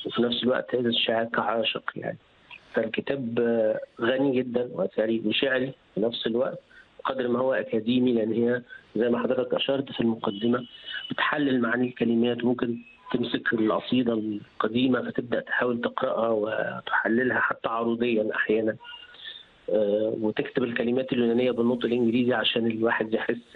وفي نفس الوقت هذا الشاعر كعاشق يعني. فالكتاب غني جدا وأثري وشعري في نفس الوقت قدر ما هو أكاديمي، لأن هي زي ما حضرتك أشرت في المقدمة بتحلل معاني الكلمات، وممكن تمسك القصيدة القديمة فتبدأ تحاول تقرأها وتحللها حتى عروضيا أحيانا، وتكتب الكلمات اليونانية بالنطق الإنجليزي عشان الواحد يحس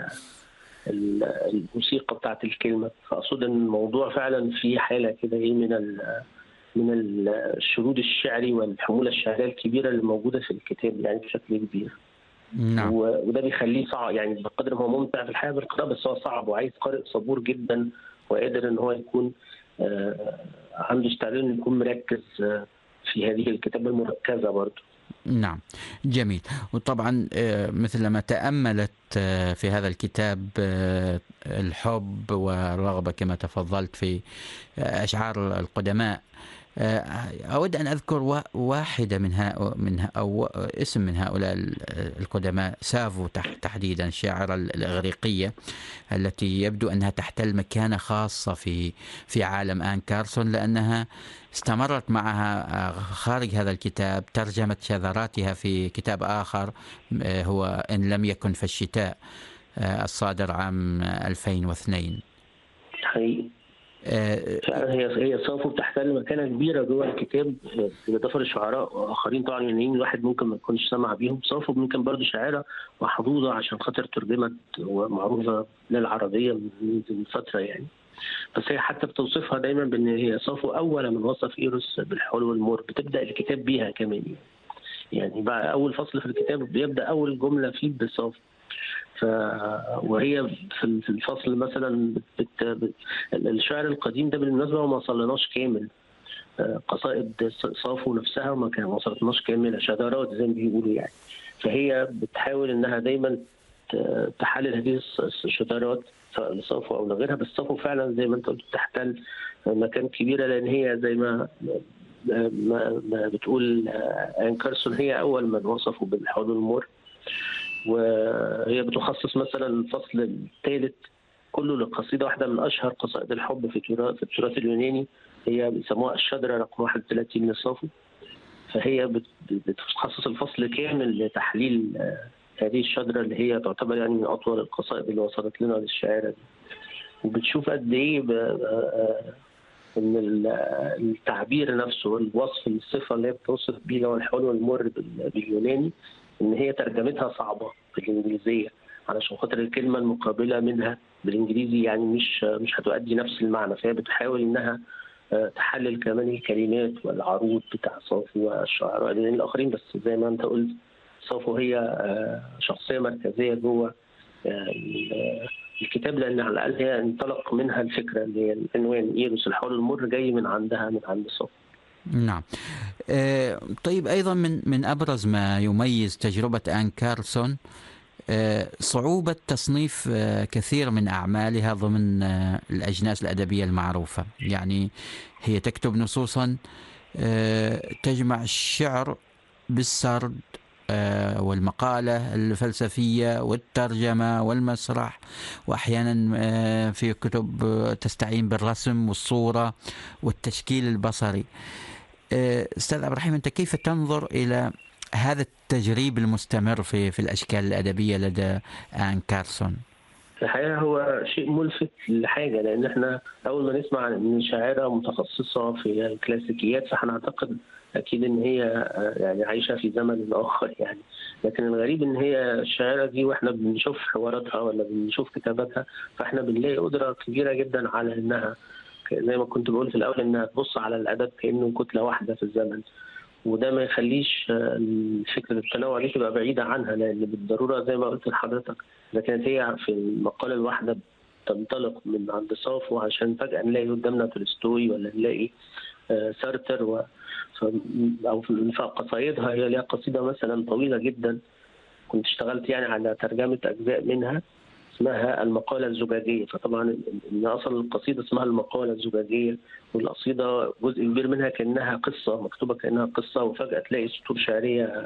الموسيقى بتاعت الكلمة. فأقصد أن الموضوع فعلا في حالة كده إيه من الشرود الشعري والحمولة الشعرية الكبيرة اللي موجودة في الكتاب يعني بشكل كبير. نعم. وده بيخليه صعب يعني، بقدر ما هو ممتع في الحياة بالقراءة بس هو صعب وعايز قارئ صبور جدا وقادر ان هو يكون عنده استعداد انه يكون مركز في هذه الكتابة المركزة برضه. نعم، جميل. وطبعا مثل ما تأملت في هذا الكتاب الحب والرغبة كما تفضلت في أشعار القدماء، أود أن أذكر واحدة أو اسم من هؤلاء القدماء، سافو تحديدا، الشاعرة الإغريقية التي يبدو أنها تحتل مكانة خاصة في عالم آن كارسون، لأنها استمرت معها خارج هذا الكتاب، ترجمت شذراتها في كتاب آخر هو إن لم يكن في الشتاء الصادر عام 2002. حقيقي فعلا هي صافو بتحتل مكانة كبيرة جوه الكتاب بالإضافة لشعراء آخرين طبعا يونانيين الواحد ممكن ما يكونش سمع بيهم. صافو ممكن برضه شاعرة محظوظة عشان خاطر ترجمت ومعروفة للعربية من فترة يعني، بس هي حتى بتوصفها دايما بأن هي صافو أول من وصف إيروس بالحلو والمر، بتبدأ الكتاب بيها كمان يعني بقى أول فصل في الكتاب بيبدأ أول جملة فيه بصافو. وهي في الفصل مثلا الشعر القديم ده بالمناسبة ما وصلناش كامل، قصائد صافو نفسها ما وصلتناش كاملة، شذرات زي ما بيقولوا يعني. فهي بتحاول انها دايما تحلل هذه الشذرات سواء لصافو او لغيرها، بس صافو فعلا زي ما انت قلت تحتل مكان كبير، لان هي زي ما بتقول آن كارسون هي اول من وصفوا بالحلو والمر. وهي بتخصص مثلا الفصل الثالث كله لقصيدة واحدة من أشهر قصائد الحب في التراث اليوناني، هي بيسموها الشذرة رقم 31 لصافو. فهي بتخصص الفصل كامل لتحليل هذه الشذرة اللي هي تعتبر يعني من أطول القصائد اللي وصلت لنا للشاعرة دي. وبتشوف قد إيه إن التعبير نفسه، الوصف، الصفة اللي هي بتوصف بيه اللي هو الحلو والمر باليوناني، ان هي ترجمتها صعبه بالانجليزيه علشان خاطر الكلمه المقابله منها بالانجليزي يعني مش هتؤدي نفس المعنى. فهي بتحاول انها تحلل كمان الكلمات والعروض بتاع صافو والشعراء الاخرين، بس زي ما انت قلت صافو هي شخصيه مركزيه جوه الكتاب، لان على الاقل هي انطلق منها الفكره اللي هي العنوان ايروس الحلو والمر جاي من عند صافو. نعم. طيب، أيضا من أبرز ما يميز تجربة آن كارسون صعوبة تصنيف كثير من أعمالها ضمن الأجناس الأدبية المعروفة. يعني هي تكتب نصوصا تجمع الشعر بالسرد والمقالة الفلسفية والترجمة والمسرح، وأحيانا في كتب تستعين بالرسم والصورة والتشكيل البصري. أستاذ عبد الرحيم، أنت كيف تنظر إلى هذا التجريب المستمر في الأشكال الأدبية لدى آن كارسون؟ الحقيقة هو شيء ملفت لحاجة، لأن احنا أول ما نسمع من شاعرة متخصصة في الكلاسيكيات فهنعتقد أكيد إن هي يعني عايشة في زمن آخر يعني. لكن الغريب إن هي الشاعرة دي وإحنا بنشوف حواراتها ولا بنشوف كتاباتها فإحنا بنلاقي قدرة كبيرة جدا على إنها زي ما كنت بقول في الأول إنها تبص على الأدب كأنه كتلة واحدة في الزمن، وده ما يخليش فكرة التنوع دي تبقى بعيدة عنها، لأن بالضرورة زي ما قلت لحضرتك إذا كانت هي في المقالة الواحدة تنطلق من عند صافو عشان فجأة نلاقي قدامنا تولستوي ولا نلاقي سارتر أو في قصايدها هي ليها قصيدة مثلا طويلة جدا كنت اشتغلت يعني على ترجمة أجزاء منها اسمها المقالة الزجاجية. فطبعا إن أصلا القصيدة اسمها المقالة الزجاجية، والقصيدة جزء كبير منها كأنها قصة مكتوبة كأنها قصة، وفجأة تلاقي سطور شعرية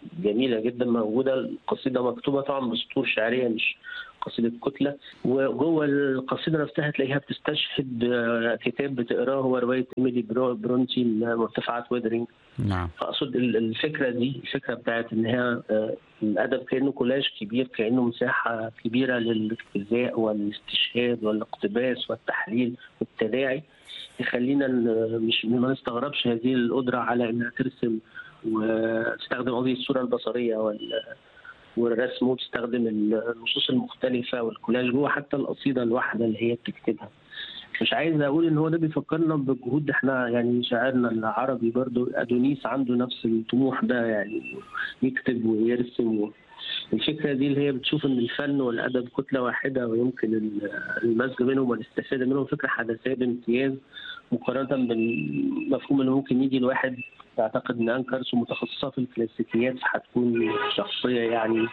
جميلة جدا موجودة. القصيدة مكتوبة طبعا بسطور شعرية مش قصيدة كتلة، وجوه القصيدة نفسها تلاقيها بتستشهد كتاب بتقراه هو رواية إيميلي برونتي مرتفعات ويدرينج. نعم. فأقصد الفكرة دي، الفكرة بتاعت إن هي الأدب كأنه كولاج كبير، كأنه مساحة كبيرة للاجتزاء والاستشهاد والاقتباس والتحليل والتداعي، يخلينا مش ما نستغربش هذه القدرة على إنها ترسم وتستخدم قضية الصورة البصرية والرسم، وتستخدم النصوص المختلفة والكولاج جوه حتى القصيدة الواحدة اللي هي بتكتبها. مش عايز اقول ان هو ده بيفكرنا بجهود احنا يعني شاعرنا العربي برضو ادونيس عنده نفس الطموح ده، يعني يكتب ويرسم. الفكره دي اللي هي بتشوف ان الفن والادب كتله واحده ويمكن المزج بينهم والاستفاده منهم، فكره حداثيه بامتياز مقارنه بالمفهوم اللي ممكن يجي الواحد يعتقد ان انكرسو متخصصه في الكلاسيكيات فهتكون شخصيه يعني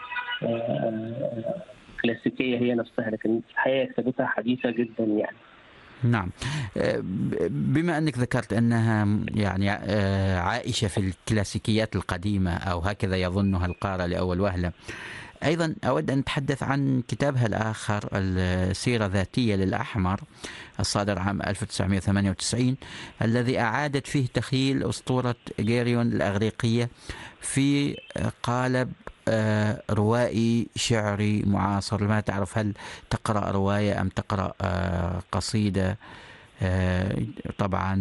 كلاسيكيه هي نفسها، لكن الحقيقه كتابتها حديثه جدا يعني. نعم. بما أنك ذكرت أنها يعني عائشة في الكلاسيكيات القديمة أو هكذا يظنها القارئ لأول وهلة، أيضا أود أن أتحدث عن كتابها الآخر السيرة الذاتية للأحمر الصادر عام 1998 الذي أعادت فيه تخيل أسطورة جيريون الأغريقية في قالب روائي شعري معاصر. ما تعرف هل تقرأ رواية أم تقرأ قصيدة؟ طبعا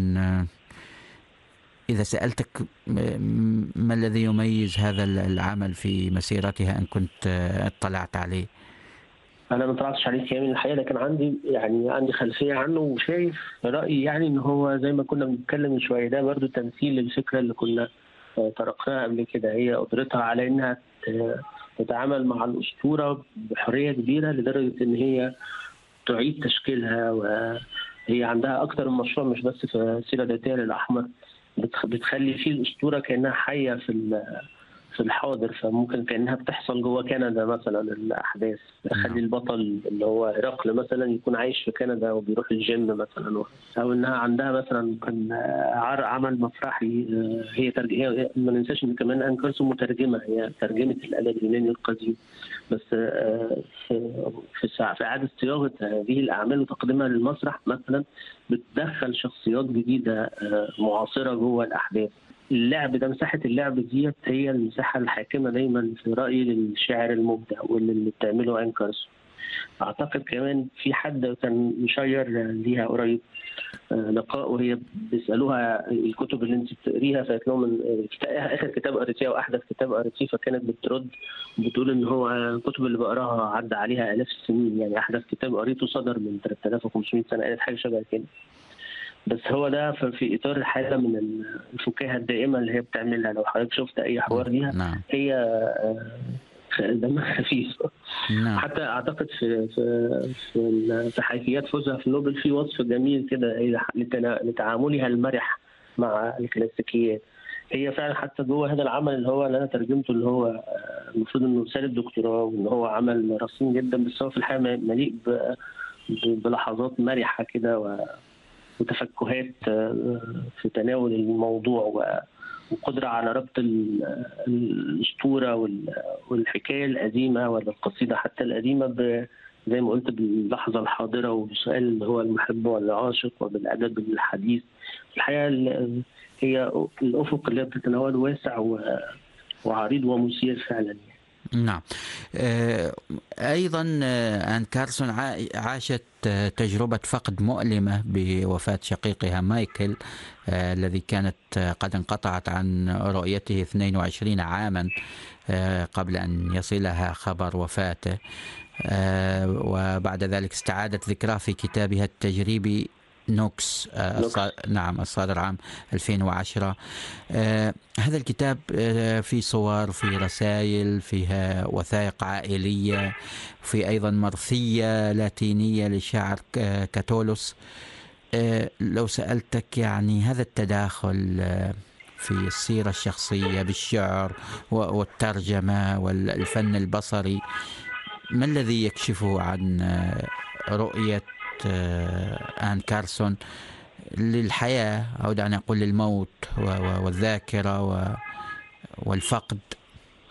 إذا سألتك ما الذي يميز هذا العمل في مسيرتها إن كنت اطلعت عليه؟ أنا ما طلعتش عليه كامل الحقيقة، لكن عندي خلفية عنه، وشايف رأيي يعني إن هو زي ما كنا بنتكلم من شوية ده برضو تمثيل للفكرة اللي كنا طرقناها قبل كده، هي قدرتها على إنها تتعامل مع الأسطورة بحرية كبيرة لدرجة إن هي تعيد تشكيلها. وهي عندها أكتر من مشروع مش بس في سيرة ذاتية للأحمر، بتخلي فيه الأسطورة كأنها حية في الحاضر، فممكن كأنها بتحصل جوه كندا مثلا الأحداث، تخلي البطل اللي هو هرقل مثلا يكون عايش في كندا وبيروح الجيم مثلا، أو إنها عندها مثلا كان عمل مسرحي. هي ما ننساش إن كمان أنكرسو مترجمة، هي ترجمة الأدب اليوناني القديم، بس في إعادة صياغة هذه الأعمال وتقديمها للمسرح مثلا بتدخل شخصيات جديدة معاصرة جوه الأحداث. اللعب ده، مساحة اللعب ديت هي المساحة الحاكمة دايما في رأيي للشاعر المبدع واللي بتعمله أنكرسو. أعتقد كمان في حد كان مشير ليها قريب لقاء وهي بيسألوها الكتب اللي انت بتقريها، فقالت لهم آخر كتاب قريتيه وأحدث كتاب قريتيه، فكانت بترد بتقول إن هو الكتب اللي بقراها عدى عليها آلاف السنين، يعني أحدث كتاب قريته صدر من 3500 سنة، قالت حاجة شبه كده. بس هو ده في اطار الحاله من الفكاهه الدائمه اللي هي بتعملها. لو حضرتك شفت اي حوار ليها نعم. هي دمها خفيف. نعم. حتى اعتقد في حيثيات فوزها في نوبل في وصف جميل كده لتعاملها المرح مع الكلاسيكيات. هي فعلا حتى جوه هذا العمل اللي انا ترجمته، اللي هو المفروض انه رساله دكتوراه وان هو عمل رصين جدا، بس هو في الحقيقه مليء بلحظات مرحه كده وتفكهات في تناول الموضوع وقدرة على ربط الأسطورة والحكاية القديمة ولا القصيدة حتى القديمة زي ما قلت باللحظة الحاضرة، وبسؤال اللي هو المحب ولا عاشق، وبالأدب الحديث. الحقيقة هي الأفق اللي بتتناول واسع وعريض ومثير فعلا. نعم. أيضا آن كارسون عاشت تجربة فقد مؤلمة بوفاة شقيقها مايكل الذي كانت قد انقطعت عن رؤيته 22 عاما قبل أن يصلها خبر وفاته، وبعد ذلك استعادت ذكراه في كتابها التجريبي نوكس نعم الصادر عام 2010. هذا الكتاب فيه صور، فيه رسائل، فيها وثائق عائلية، في أيضا مرثية لاتينية لشاعر كاتولوس. لو سألتك يعني هذا التداخل في السيرة الشخصية بالشعر والترجمة والفن البصري، ما الذي يكشفه عن رؤية آن كارسون للحياة، أو دعني أقول للموت والذاكرة والفقد؟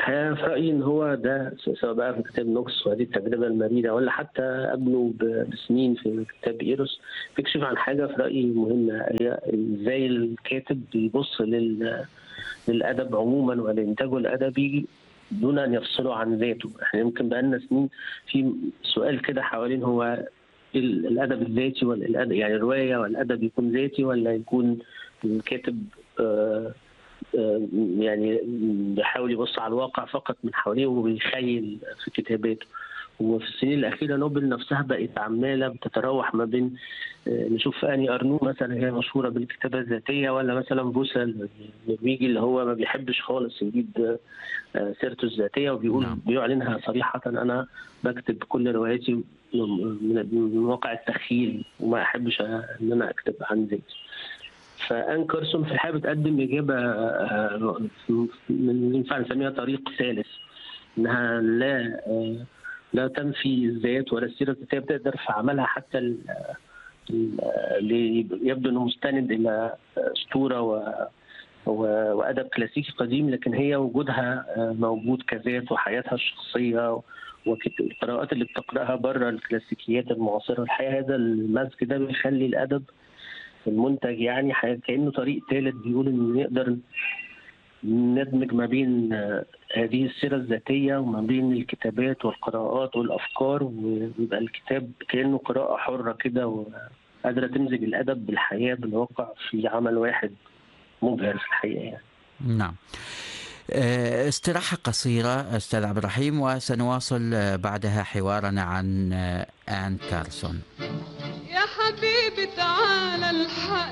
الحقيقة في رأيي إن هو ده سواء بقى في كتاب نوكس وهذه التجربة المريرة ولا حتى قبله بسنين في كتاب إيروس، بيكشف عن حاجة في رأيي مهمة، هي إزاي الكاتب بيبص للأدب عموما ولإنتاجه الأدبي دون أن يفصله عن ذاته. إحنا يمكن بقالنا سنين في سؤال كده حوالين هو الأدب الذاتي ولا الأدب، يعني الرواية والأدب يكون ذاتي ولا يكون الكاتب يعني بيحاول يبص على الواقع فقط من حواليه وبيخيل في كتاباته. وفي السنين الأخيرة نوبل نفسها بقت عمالة بتتراوح ما بين نشوف أني أرنو مثلا هي مشهورة بالكتابة الذاتية، ولا مثلا بوسل النرويجي اللي هو ما بيحبش خالص يجيب سيرته الذاتية وبيقول بيعلنها صريحة أنا بكتب كل رواياتي من واقع التخيل وما أحبش أن أنا أكتب عن ذاتي. فآن كارسون في الحقيقة بتقدم إجابة ينفع نسميها طريق ثالث، إنها لا تنفي الذات ولا السيرة الذاتية، بتقدر في عملها حتى اللي يبدو أنه مستند إلى أسطورة وأدب كلاسيكي قديم، لكن هي وجودها موجود كذات وحياتها الشخصية والقراءات اللي بتقرأها بره الكلاسيكيات المعاصرة. الحقيقة هذا المزج ده بيخلي الأدب المنتج يعني كأنه طريق ثالث بيقول إن نقدر ندمج ما بين هذه السيرة الذاتية وما بين الكتابات والقراءات والأفكار، ويبقى الكتاب كأنه قراءة حرة كده وقادرة تمزج الأدب بالحياة بالواقع في عمل واحد مبهر في الحقيقة يعني. نعم. استراحة قصيرة أستاذ عبد الرحيم وسنواصل بعدها حوارنا عن آن كارسون. يا حبيبي تعال الحق